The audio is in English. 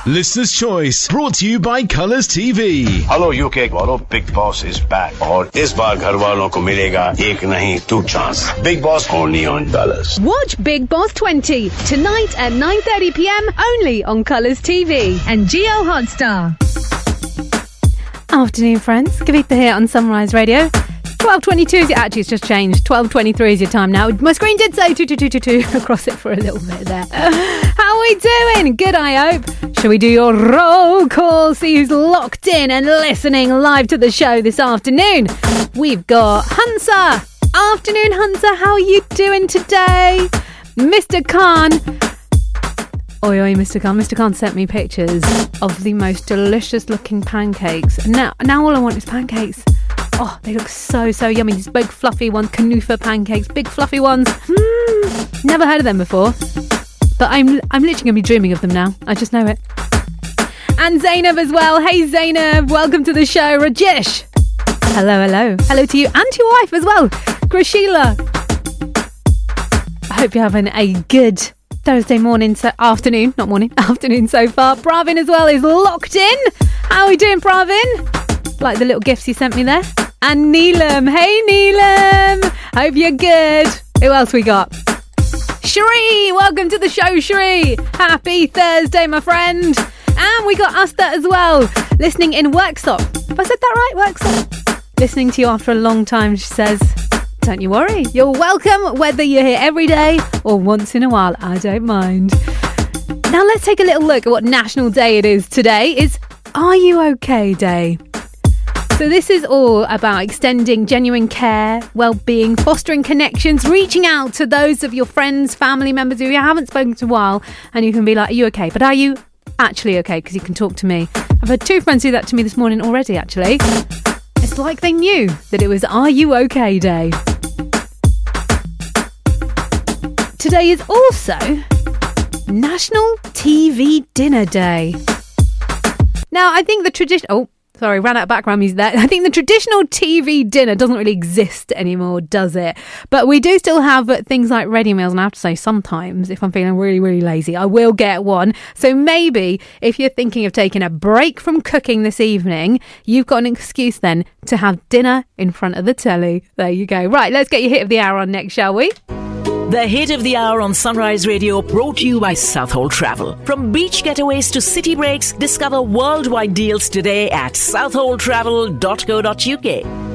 Listener's Choice, brought to you by Colours TV. Hello UK वालों, Big Boss is back और इस बार घर वालों को मिलेगा एक नहीं 2 chance. Big Boss only on Colours. Watch Big Boss 20 tonight at 9:30 p.m. only on Colours TV and Geo Hotstar. Afternoon, friends. Kavita here on Sunrise Radio. 12:22 is actually, it's just changed. 12:23 is your time now. My screen did say 2222 across it for a little bit there. How are we doing? Good, I hope. Shall we do your roll call? See who's locked in and listening live to the show this afternoon. We've got Hansa. Afternoon, Hansa. How are you doing today? Mr. Khan. Oi, Mr. Khan. Mr. Khan sent me pictures of the most delicious looking pancakes. Now all I want is pancakes. Oh, they look so yummy. These big fluffy ones, Kanufa pancakes, big fluffy ones. Never heard of them before. But I'm literally going to be dreaming of them now. I just know it. And Zainab as well. Hey Zainab, welcome to the show. Rajesh. Hello. Hello to you and to your wife as well. Grishila. I hope you're having a good Thursday morning, afternoon so far. Pravin as well is locked in. How are we doing, Pravin? Like the little gifts you sent me there. And Neelam. Hey Neelam. Hope you're good. Who else we got? Shri. Welcome to the show, Shri. Happy Thursday, my friend. And we got Asta as well. Listening in Worksop. Have I said that right? Worksop? Listening to you after a long time, she says. Don't you worry. You're welcome whether you're here every day or once in a while. I don't mind. Now let's take a little look at what national day it is today. It's Are You OK Day. So this is all about extending genuine care, well-being, fostering connections, reaching out to those of your friends, family members who you haven't spoken to in a while, and you can be like, are you okay? But are you actually okay? Because you can talk to me. I've had 2 friends do that to me this morning already, actually. It's like they knew that it was Are You OK Day. Today is also National TV Dinner Day. Now, I think the tradition... Oh, sorry, ran out of background music there. I think the traditional TV dinner doesn't really exist anymore, does it? But we do still have things like ready meals, and I have to say sometimes, if I'm feeling really, really lazy, I will get one. So maybe if you're thinking of taking a break from cooking this evening, you've got an excuse then to have dinner in front of the telly. There you go. Right, let's get your hit of the hour on next, shall we? The hit of the hour on Sunrise Radio, brought to you by Southhold Travel. From beach getaways to city breaks, discover worldwide deals today at southholdtravel.co.uk.